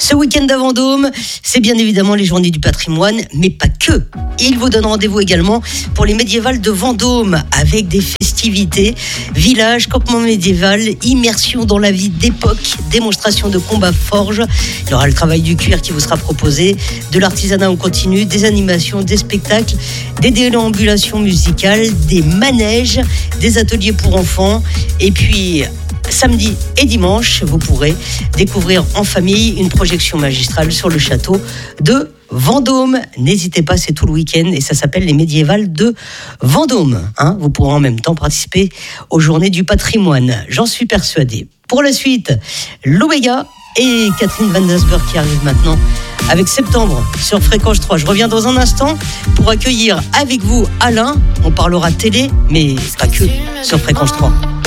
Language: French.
Ce week-end à Vendôme, c'est bien évidemment les journées du patrimoine, mais pas que. Il vous donne rendez-vous également pour les médiévales de Vendôme avec des festivités, village, campement médiéval, immersion dans la vie d'époque, démonstration de combat forge. Il y aura le travail du cuir qui vous sera proposé, de l'artisanat en continu, des animations, des spectacles, des déambulations musicales, des manèges, des ateliers pour enfants et puis... Samedi et dimanche, vous pourrez découvrir en famille une projection magistrale sur le château de Vendôme. N'hésitez pas, c'est tout le week-end et ça s'appelle les médiévales de Vendôme. Vous pourrez en même temps participer aux journées du patrimoine, j'en suis persuadé. Pour la suite, l'Oméga et Catherine Van Dasburg qui arrive maintenant avec Septembre sur Fréquence 3. Je reviens dans un instant pour accueillir avec vous Alain. On parlera télé, mais pas que sur Fréquence 3.